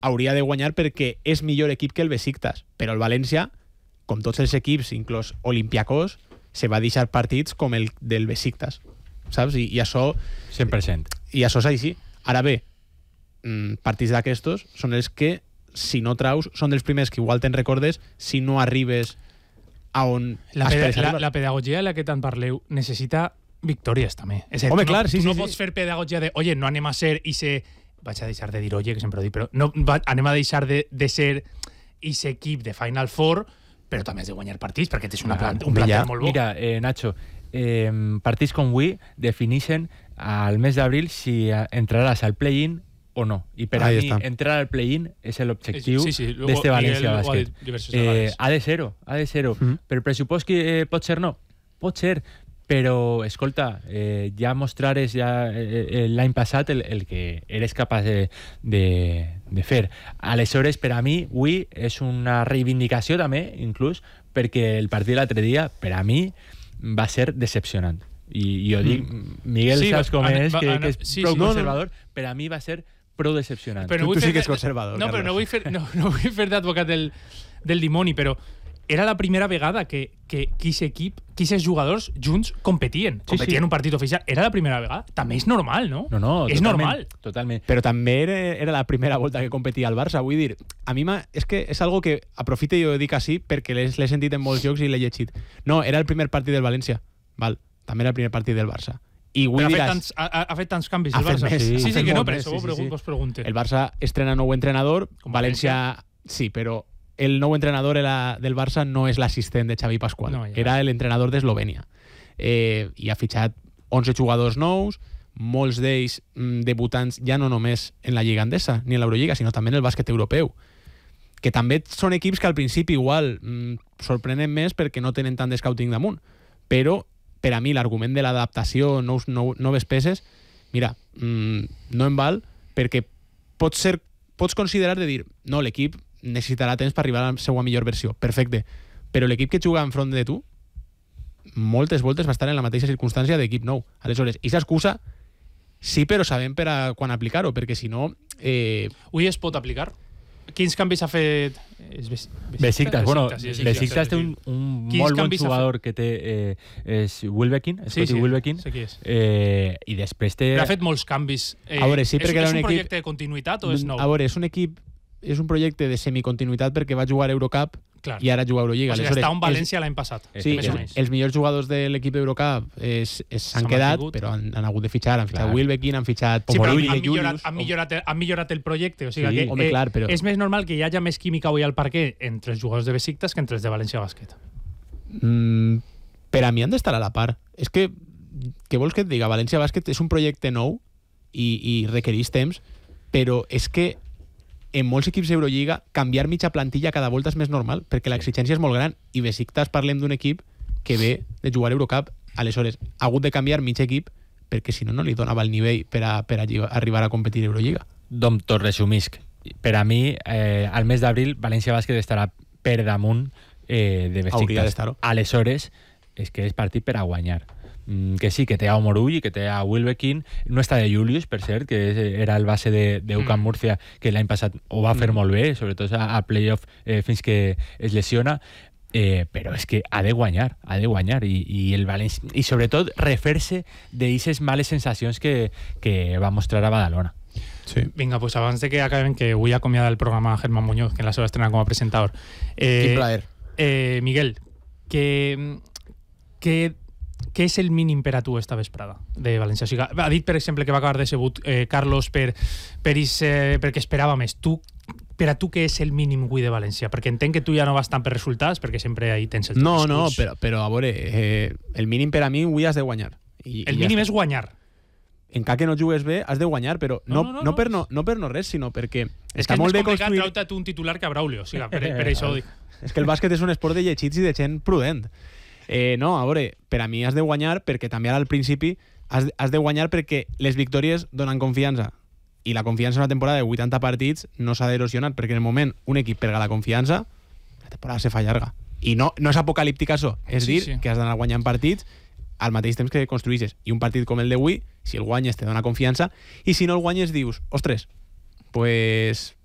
hauria de guanyar perquè és millor equip que el Besiktas, però el València, com tots els equips, inclòs Olympiacos, se va deixar partits com el del Besiktas, saps? I això... 100%. I això és així. Ara bé, partits d'aquestos són els que, si no traus, són dels primers que igual te'n recordes si no arribes a on... La pedagogia de la que tant parleu necessita victòries, també. És a dir, home, clar, sí. No pots fer pedagogia de, oye, no anem a ser i se... Vaig a deixar de dir oye, que sempre ho dic, però no, anem a deixar de ser i ser equip de Final Four, però també has de guanyar partits, perquè tens un plantel molt bo. Mira, Nacho, partits com avui defineixen al mes d'abril si entraràs al play-in o no. I per a mi, entrar al play-in és l'objectiu d'este València Bàsquet. Ha de ser-ho. Per pressupost que pot ser no. Pot ser, però, escolta, ja mostrares l'any passat el que eres capaç de fer. Aleshores, per a mi, avui és una reivindicació també, inclús, perquè el partit de l'altre dia, per a mi, va ser decepcionant. I jo dic, Miguel, saps com és, que és prou conservador, per a mi va ser prou decepcionant. Tu sí que és conservador, no, però no vull fer d'advocat del dimoni, però era la primera vegada que aquests jugadors junts competien un partit oficial. Era la primera vegada. També és normal, no? No, és normal. Totalment. Però també era la primera volta que competia el Barça. Vull dir, a mi és que és algo que aprofite i ho dic així perquè l'he sentit en molts jocs i l'he llegit. No, era el primer partit del València. Val, també era el primer partit del Barça. I ha fet tants canvis el Barça. Sí, que no, per això vos pregunte. El Barça estrena nou entrenador, València sí, però el nou entrenador del Barça no és l'assistent de Xavi Pascual, era l'entrenador d'Eslovènia. I ha fitxat 11 jugadors nous, molts d'ells debutants ja no només en la Lliga Endesa ni en l'Eurolliga, sinó també en el bàsquet europeu, que també són equips que al principi igual sorprenen més perquè no tenen tant de scouting damunt, però per a mi l'argument de l'adaptació, noves peces, mira, no em val, perquè pots considerar de dir, no, l'equip necessitarà temps per arribar a la seva millor versió, perfecte, però l'equip que juga enfront de tu moltes voltes va estar en la mateixa circumstància d'equip nou. Aleshores, aquesta excusa sí, però sabem per a quan aplicar-ho, perquè si no... Avui es pot aplicar? Quins canvis ha fet... Besiktas. Bueno, Besiktas té un molt bon jugador que té és Wilbekin, Scotty Wilbekin. I després té... Però ha fet molts canvis. A veure, sí, perquè és un projecte de continuïtat o és nou? A veure, és un projecte de semicontinuïtat perquè va jugar a Eurocup i ara juga a Eurolliga. O sigui, està en València l'any passat. Sí, els millors jugadors de l'equip d'Eurocup s'han quedat, però han hagut de fitxar. Han fitxat Wilbekin, han fitxat... Sí, però han millorat el projecte. O sigui, és més normal que hi hagi més química avui al parquet entre els jugadors de Besiktas que entre els de València Bàsquet. Per a mi han d'estar a la part. És que, què vols que et diga? València Bàsquet és un projecte nou i requereix temps, però és que en molts equips d'Eurolliga canviar mitja plantilla cada volta és més normal, perquè l'exigència és molt gran, i Besiktas parlem d'un equip que ve de jugar a Eurocup, aleshores ha hagut de canviar mig equip perquè si no li donava el nivell per arribar a competir a Eurolliga. Dom, tot resumisc. Per a mi, al mes d'abril, València Bàsquet estarà per damunt de Besiktas. Hauria d'estar-ho. Aleshores, és que és partit per a guanyar. Que sí, que té a Omorull i que té a Wilbekin, no està de Julius, per cert, que era el base d'UCAM Múrcia, que l'any passat ho va fer molt bé, sobretot a playoff fins que es lesiona, però és que ha de guanyar i el València, i sobretot refer-se d'aquestes males sensacions que va mostrar a Badalona. Sí. Vinga, pues abans de que acabem, que avui acomiada el programa Germán Muñoz, que en la seva estrena com a presentador. Quin plaer. Miguel, què és el mínim per a tu esta vesprada de València? O sigui, ha dit, per exemple, que va acabar decebut Carlos perquè esperava més. Per a tu què és el mínim avui de València? Perquè entenc que tu ja no vas tant per resultats, perquè sempre ahí tens el No, però a veure, el mínim per a mi avui has de guanyar. El mínim és guanyar. Encara que no jugues bé, has de guanyar, però no per no res, sinó perquè és que és més complicat treure tu un titular que a Braulio. O sigui, per això ho dic. És que el bàsquet és un esport de lletjits i de gent prudent. No, a veure, per a mi has de guanyar perquè també ara al principi has de guanyar perquè les victòries donen confiança i la confiança en una temporada de 80 partits no s'ha d'erosionar, perquè en el moment un equip perga la confiança, la temporada se fa llarga i no és apocalíptic això, és dir que has d'anar guanyant partits al mateix temps que construïsses, i un partit com el d'avui, si el guanyes te dona confiança, i si no el guanyes dius, ostres, pues